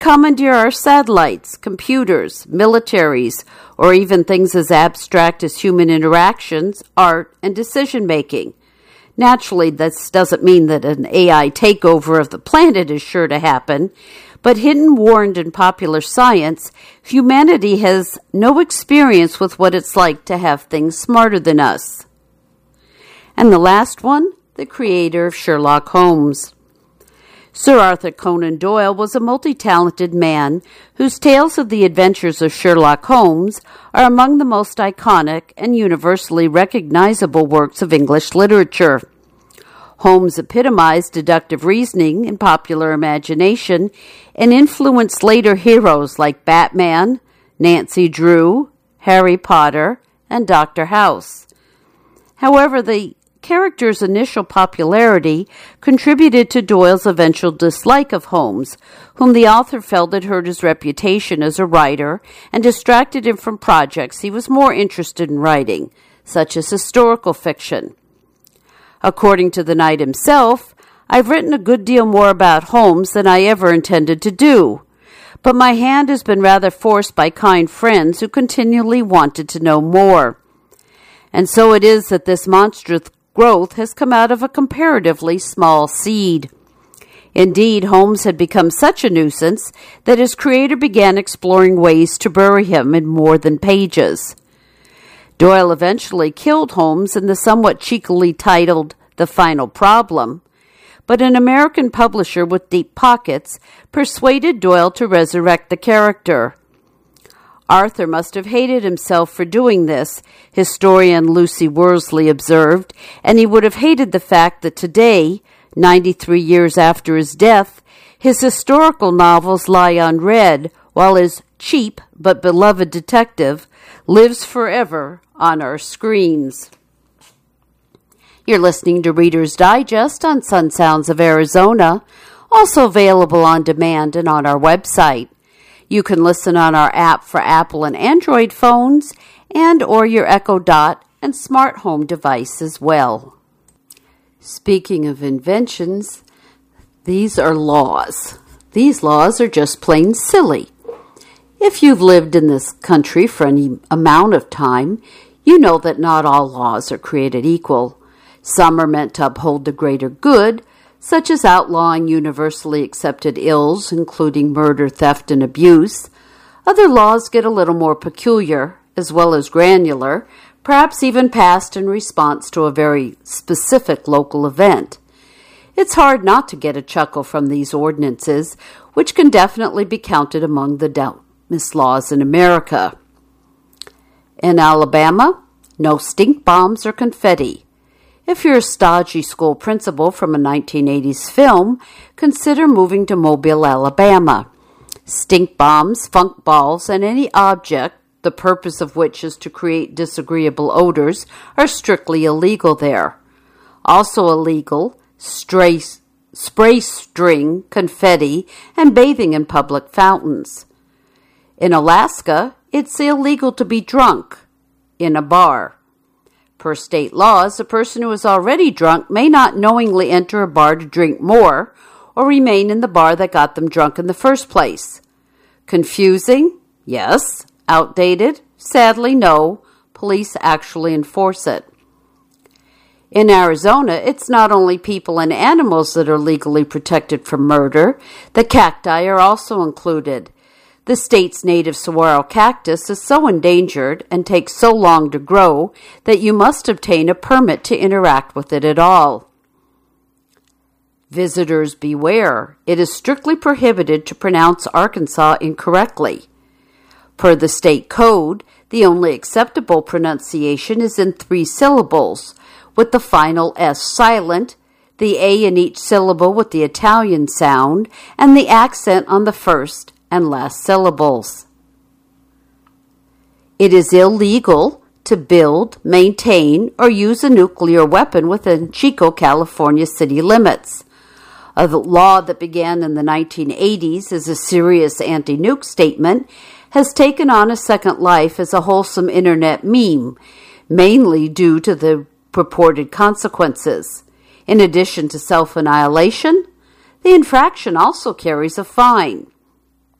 commandeer our satellites, computers, militaries, or even things as abstract as human interactions, art, and decision-making. Naturally, this doesn't mean that an AI takeover of the planet is sure to happen, but hidden, warned in popular science, humanity has no experience with what it's like to have things smarter than us. And the last one, the creator of Sherlock Holmes. Sir Arthur Conan Doyle was a multi-talented man whose tales of the adventures of Sherlock Holmes are among the most iconic and universally recognizable works of English literature. Holmes epitomized deductive reasoning in popular imagination and influenced later heroes like Batman, Nancy Drew, Harry Potter, and Dr. House. However, the character's initial popularity contributed to Doyle's eventual dislike of Holmes, whom the author felt had hurt his reputation as a writer and distracted him from projects he was more interested in writing, such as historical fiction. According to the knight himself, I've written a good deal more about Holmes than I ever intended to do, but my hand has been rather forced by kind friends who continually wanted to know more. And so it is that this monstrous growth has come out of a comparatively small seed. Indeed, Holmes had become such a nuisance that his creator began exploring ways to bury him in more than pages. Doyle eventually killed Holmes in the somewhat cheekily titled The Final Problem, but an American publisher with deep pockets persuaded Doyle to resurrect the character. Arthur must have hated himself for doing this, historian Lucy Worsley observed, and he would have hated the fact that today, 93 years after his death, his historical novels lie unread, while his cheap but beloved detective lives forever on our screens. You're listening to Reader's Digest on Sun Sounds of Arizona, also available on demand and on our website. You can listen on our app for Apple and Android phones and or your Echo Dot and smart home device as well. Speaking of inventions, these are laws. These laws are just plain silly. If you've lived in this country for any amount of time, you know that not all laws are created equal. Some are meant to uphold the greater good, such as outlawing universally accepted ills, including murder, theft, and abuse. Other laws get a little more peculiar, as well as granular, perhaps even passed in response to a very specific local event. It's hard not to get a chuckle from these ordinances, which can definitely be counted among the dumbest laws in America. In Alabama, no stink bombs or confetti. If you're a stodgy school principal from a 1980s film, consider moving to Mobile, Alabama. Stink bombs, funk balls, and any object, the purpose of which is to create disagreeable odors, are strictly illegal there. Also illegal, spray string, confetti, and bathing in public fountains. In Alaska, it's illegal to be drunk in a bar. Per state laws, a person who is already drunk may not knowingly enter a bar to drink more or remain in the bar that got them drunk in the first place. Confusing? Yes. Outdated? Sadly, no. Police actually enforce it. In Arizona, it's not only people and animals that are legally protected from murder. The cacti are also included. The state's native saguaro cactus is so endangered and takes so long to grow that you must obtain a permit to interact with it at all. Visitors beware. It is strictly prohibited to pronounce Arkansas incorrectly. Per the state code, the only acceptable pronunciation is in 3 syllables, with the final S silent, the A in each syllable with the Italian sound, and the accent on the first and last syllables. It is illegal to build, maintain, or use a nuclear weapon within Chico, California city limits. A law that began in the 1980s as a serious anti-nuke statement has taken on a second life as a wholesome internet meme, mainly due to the purported consequences. In addition to self-annihilation, the infraction also carries a fine.